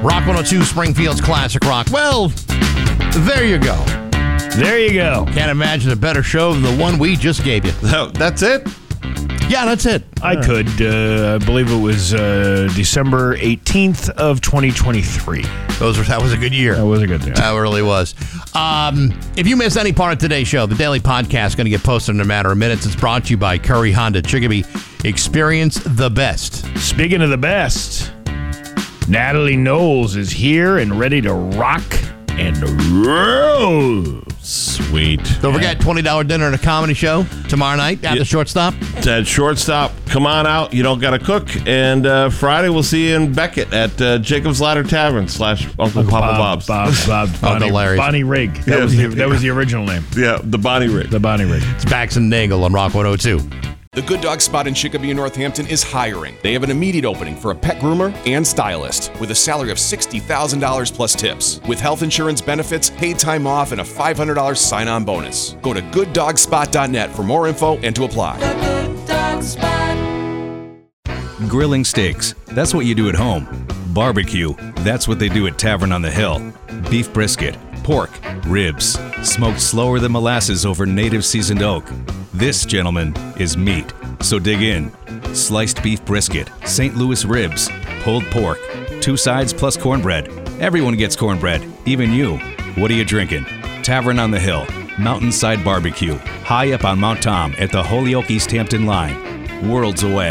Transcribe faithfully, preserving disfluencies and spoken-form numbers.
Rock one oh two, Springfield's Classic Rock. Well, there you go. There you go. Can't imagine a better show than the one we just gave you. That's it? Yeah, that's it. I could. Uh, I believe it was uh, December eighteenth of twenty twenty-three. Those were, that was a good year. That was a good year. That really was. Um, if you missed any part of today's show, the daily podcast is going to get posted in a matter of minutes. It's brought to you by Curry Honda Chicopee. Experience the best. Speaking of the best, Natalie Knowles is here and ready to rock and roll. Sweet. Don't forget, twenty dollars dinner and a comedy show tomorrow night at Yeah. the Shortstop. At Shortstop, come on out. You don't got to cook. And uh, Friday, we'll see you in Beckett at uh, Jacob's Ladder Tavern slash Uncle Papa Bob, Bob's. Bob, Bob, Bonnie, Uncle Larry's. Bonnie Rig. That, Yeah. was the, that was the original name. Yeah, the Bonnie Rig. The Bonnie Rig. It's Bax and Nagel on Rock one oh two. The Good Dog Spot in Chicopee, Northampton is hiring. They have an immediate opening for a pet groomer and stylist with a salary of sixty thousand dollars plus tips. With health insurance benefits, paid time off, and a five hundred dollars sign-on bonus. Go to good dog spot dot net for more info and to apply. The Good Dog Spot. Grilling steaks, that's what you do at home. Barbecue, that's what they do at Tavern on the Hill. Beef brisket, pork, ribs, smoked slower than molasses over native seasoned oak. This, gentlemen, is meat, so dig in. Sliced beef brisket, Saint Louis ribs, pulled pork, two sides plus cornbread. Everyone gets cornbread, even you. What are you drinking? Tavern on the Hill, Mountainside Barbecue, high up on Mount Tom at the Holyoke East Hampton line. Worlds away.